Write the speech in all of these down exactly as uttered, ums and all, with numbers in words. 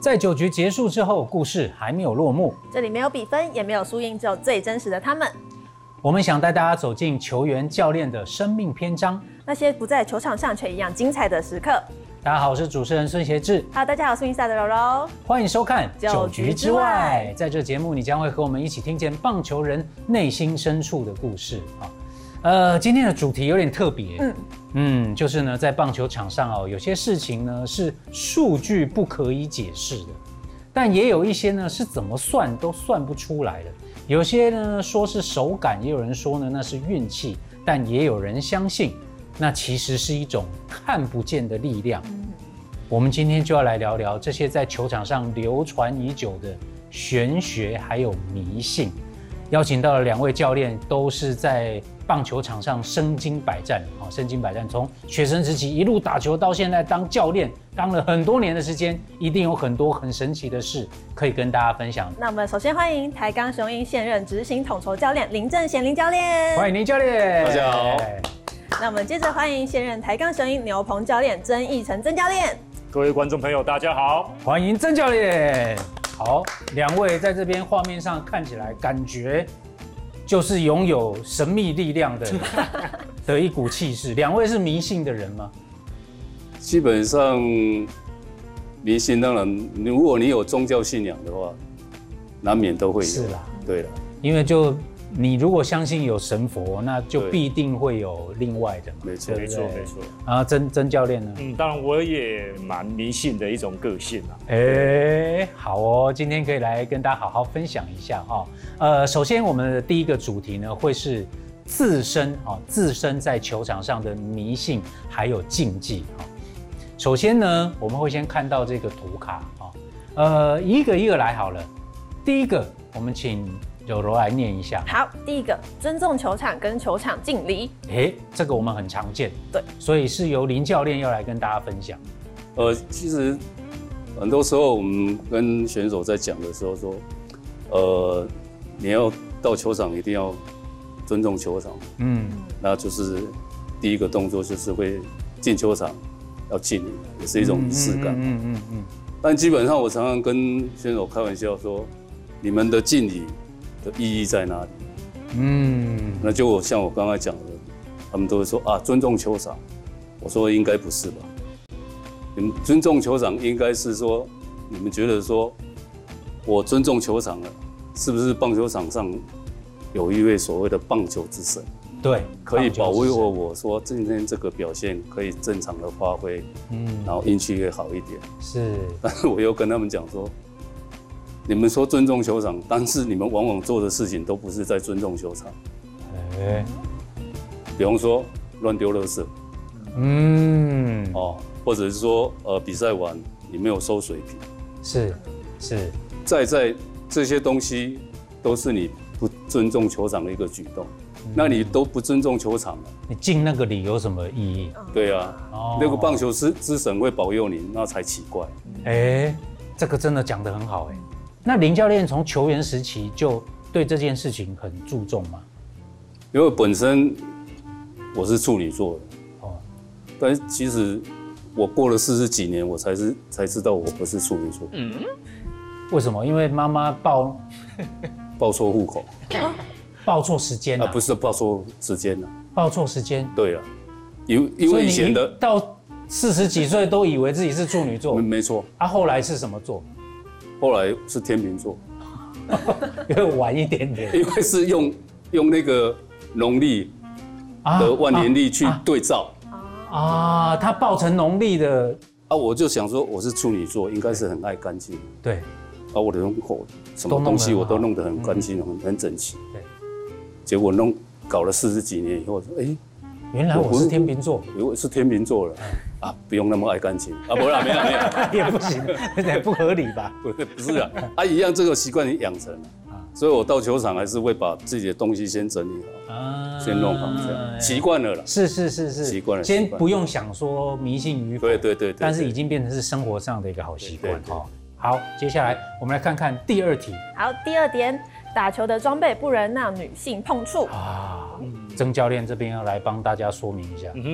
在九局结束之后，故事还没有落幕， 这里没有比分，也没有输赢，只有最真实的他们。 我们想带大家走进球员、教练的生命篇章， 那些不在球场上却一样精彩的时刻。 大家好，我是主持人孙协志。 Hello， 大家好，我是运赛的柔柔。 欢迎收看《 九局之外》。 在这节目，你将会和我们一起听见棒球人内心深处的故事啊。呃，今天的主题有点特别，嗯嗯，就是呢，在棒球场上哦，有些事情呢是数据不可以解释的，但也有一些呢是怎么算都算不出来的。有些呢说是手感，也有人说呢那是运气，但也有人相信那其实是一种看不见的力量。嗯、我们今天就要来聊聊这些在球场上流传已久的玄学还有迷信。邀请到了两位教练，都是在棒球场上身经百战，啊，身经百战，从学生时期一路打球到现在当教练，当了很多年的时间，一定有很多很神奇的事可以跟大家分享。 那我们首先欢迎台钢雄鹰现任执行统筹教练林正贤林教练， 欢迎林教练， 大家好。 那我们接着欢迎现任台钢雄鹰牛棚教练曾义成曾教练， 各位观众朋友，大家好， 欢迎曾教练。好，两位在这边画面上看起来，感觉就是拥有神秘力量的的一股气势。两位是迷信的人吗？ 基本上，迷信当然，如果你有宗教信仰的话，难免都会有。 是啦， 对了， 因为就你如果相信有神佛，那就必定会有另外的嘛。 没错， 没错，没错。 啊，曾曾教练呢？ 嗯，当然我也蛮迷信的一种个性啊。 哎、欸，好哦，今天可以来跟大家好好分享一下哈、哦。呃，首先我们的第一个主题呢，会是自身啊、哦，自身在球场上的迷信还有禁忌哈、哦。首先呢，我们会先看到这个图卡啊、哦，呃，一个一个来好了。第一个，我们请柔柔来念一下。 好，第一个，尊重球场跟球场敬礼。 哎，这个我们很常见， 对， 所以是由林教练要来跟大家分享。 呃，其实很多时候我们跟选手在讲的时候说，呃，你要到球场一定要尊重球场，嗯，那就是第一个动作就是会进球场要敬礼，也是一种仪式感。嗯嗯嗯嗯。但基本上我常常跟选手开玩笑说，你们的敬礼的意义在哪里？嗯，那就像我刚才讲的，他们都会说啊，尊重球场。我说应该不是吧？你们尊重球场应该是说，你们觉得说，我尊重球场了，是不是棒球场上有一位所谓的棒球之神？ 对， 可以保卫我说今天这个表现可以正常的发挥，嗯，然后运气会好一点。 是， 但是我又跟他们讲说，你们说尊重球场，但是你们往往做的事情都不是在尊重球场。哎，比方说乱丢垃圾，嗯，哦，或者是说呃比赛完你没有收水瓶， 是是， 在在这些东西都是你不尊重球场的一个举动。嗯、那你都不尊重球场了， 你进那个里有什么意义？ 对啊，哦、那个棒球之之神会保佑你，那才奇怪。 哎、欸，这个真的讲得很好哎、欸。那林教练从球员时期就对这件事情很注重吗？ 因为本身我是处女座的，哦，但是其实我过了四十几年，我才是才知道我不是处女座。嗯， 为什么？因为妈妈报报错户口。 报错时间啊，不是报错时间了， 报错时间。 对了，因因为以前的到四十几岁都以为自己是处女座， 没没错。 啊，后来是什么座？ 后来是天秤座， 因为晚一点点， 因为是用用那个农历的万年历去对照啊，他报成农历的啊，我就想说我是处女座，应该是很爱干净， 对， 啊，我的口什么东西我都弄得很干净，很很整齐，对。结果弄搞了四十几年以后，说，哎， 原来我是天秤座， 我是天秤座了，啊，不用那么爱干净啊，不啦，没有没有， 也不行，也不合理吧？ 不不是啊，啊一样这个习惯你养成了，所以我到球场还是会把自己的东西先整理好，啊，先弄好，这样习惯了啦。 是是是是， 习惯了， 先不用想说迷信与否， 对对对， 但是已经变成是生活上的一个好习惯哈。好，接下来我们来看看第二题。 好，第二点，打球的装备不能让女性碰触。 啊，曾教练这边要来帮大家说明一下。嗯哼，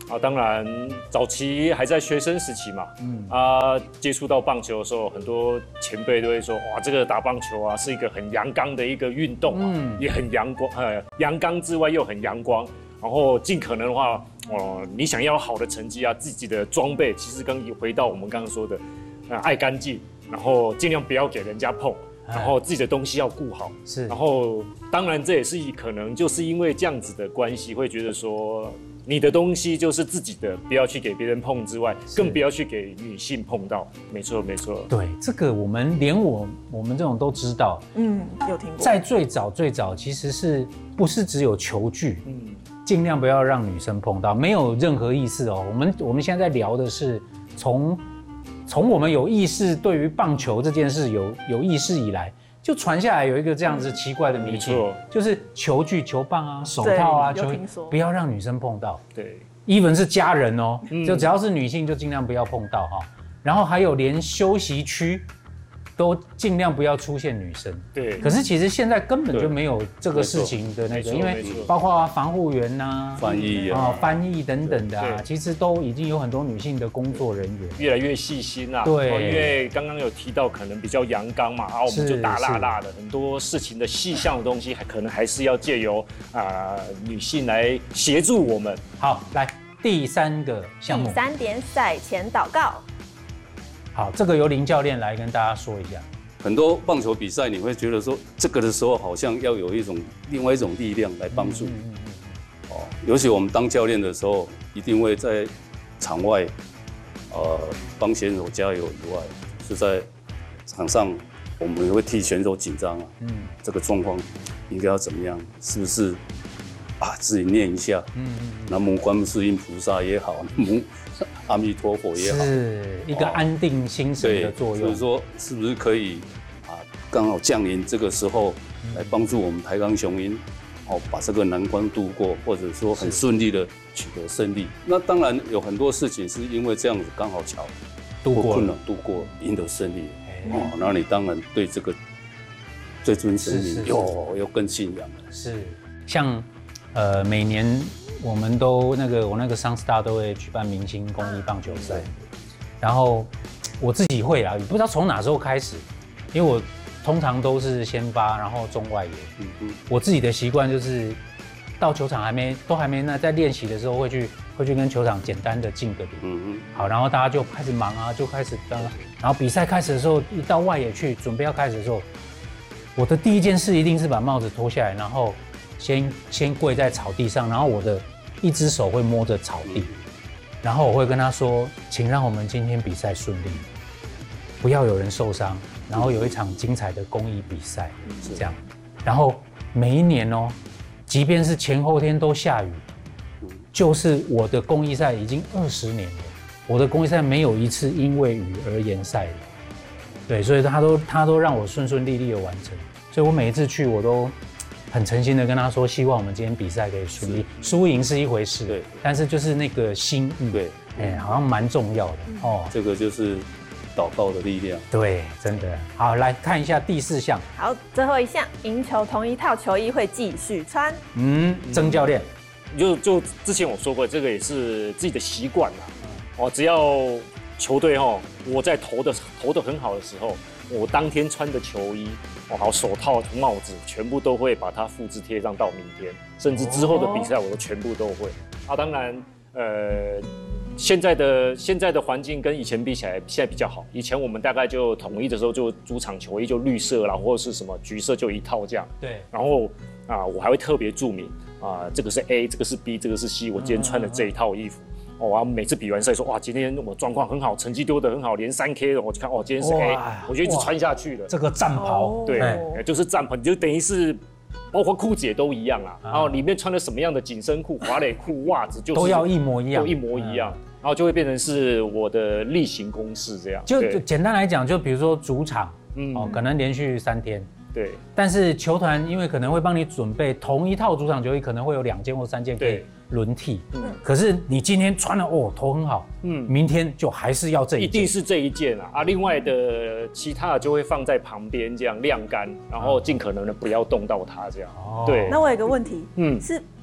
啊，当然早期还在学生时期嘛，嗯啊，接触到棒球的时候，很多前辈都会说，哇，这个打棒球啊是一个很阳刚的一个运动啊，嗯、也很阳光，呃，阳刚之外又很阳光，然后尽可能的话，哦、呃，你想要好的成绩啊，自己的装备，其实刚回到我们刚刚说的，呃，爱干净，然后尽量不要给人家碰。然后自己的东西要顾好， 是。 然后当然这也是可能就是因为这样子的关系，会觉得说你的东西就是自己的，不要去给别人碰之外，更不要去给女性碰到。没错，没错。 对，这个我们连我我们这种都知道。 嗯，有听过。 在最早最早，其实是不是只有球具？嗯，尽量不要让女生碰到，没有任何意思哦。我们我们现在在聊的是从。从我们有意识对于棒球这件事有有意识以来，就传下来有一个这样子奇怪的迷信，就是球具、球棒啊、手套啊，球不要让女生碰到。 对 ，even 是家人哦，嗯、就只要是女性就尽量不要碰到哈。然后还有连休息区都尽量不要出现女生。 对。 可是其实现在根本就没有这个事情的那个，因为包括防护员呐、啊、 翻译啊、 翻译等等的啊，其实都已经有很多女性的工作人员， 越来越细心啦。 对， 因为刚刚有提到可能比较阳刚嘛，然后我们就大辣辣的，很多事情的细项的东西，还可能还是要借由啊、呃、女性来协助我们。 好，来第三个项目， 第三点赛前祷告。 好，这个由林教练来跟大家说一下。 很多棒球比赛，你会觉得说，这个的时候好像要有一种另外一种力量来帮助。嗯嗯嗯哦，尤其我们当教练的时候，一定会在场外，呃，帮选手加油以外，是在场上，我们也会替选手紧张啊。嗯，这个状况应该要怎么样？是不是啊？自己念一下。嗯嗯。南无观世音菩萨也好，南无阿弥陀佛也好， 是一个安定心神的作用。 所以说，是不是可以啊，刚好降临这个时候，来帮助我们台钢雄鹰，哦，把这个难关度过，或者说很顺利的取得胜利。那当然有很多事情是因为这样子刚好巧度过困难度过，赢得胜利。哦，那你当然对这个最尊神明又又更信仰了。 是，像呃每年。我们都那个我那个商 star 都会举办明星公益棒球赛，然后我自己会啦，也不知道从哪时候开始，因为我通常都是先发，然后中外野。嗯嗯，我自己的习惯就是到球场还没都还没那在练习的时候会去会去跟球场简单的敬个礼。嗯嗯，好，然后大家就开始忙啊，就开始当，然后比赛开始的时候，一到外野去准备要开始的时候，我的第一件事一定是把帽子脱下来，然后。先先跪在草地上，然后我的一只手会摸着草地，然后我会跟他说：“请让我们今天比赛顺利，不要有人受伤，然后有一场精彩的公益比赛。”是这样。然后每一年哦，即便是前后天都下雨，就是我的公益赛已经二十年了，我的公益赛没有一次因为雨而延赛的。对，所以他都他都让我顺顺利利的完成，所以我每一次去我都。很诚心的跟他说，希望我们今天比赛可以顺利，输赢是一回事，对，但是就是那个心意，对，哎、欸，好像蛮重要的、嗯、哦。 这个就是祷告的力量， 对，真的。好，来看一下第四项。 好，最后一项，赢球同一套球衣会继续穿。 嗯，曾教练， 就就之前我说过，这个也是自己的习惯啦。哦，只要球队哈，我在投的投的很好的时候。我当天穿的球衣，哦，好手套、帽子，全部都会把它复制贴上到明天，甚至之后的比赛我都全部都会。啊，当然，呃，现在的现在的环境跟以前比起来，现在比较好。以前我们大概就统一的时候，就主场球衣就绿色啦，或者是什么橘色就一套这样。 对。 然后啊，我还会特别注明啊，这个是 A， 这个是 B， 这个是 C， 我今天穿的这一套衣服。哦，然后每次比完赛说哇，今天我状况很好，成绩丢得很好，连三 K 了，我就看哦，今天是 A， 我就一直穿下去了。 这个战袍， 对，欸、就是战袍，你就等于是包括裤子也都一样啦。然后里面穿了什么样的紧身裤、滑垒裤、袜子，就是都要一模一样， 都一模一样。然后就会变成是我的例行公事这样。 就简单来讲，就比如说主场，嗯，哦，可能连续三天。 对， 但是球团因为可能会帮你准备同一套主场球衣，可能会有两件或三件可以轮替。嗯，可是你今天穿了哦，头很好，嗯，明天就还是要这一件， 一定是这一件啊啊！另外的其他的就会放在旁边这样晾干，然后尽可能的不要动到它这样。哦，对。 那我有个问题，嗯，是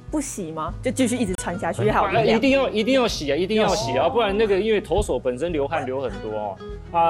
不洗吗？就继续一直穿下去，好一定要一定要洗啊，一定要洗啊，不然那个因为投手本身流汗流很多哦，啊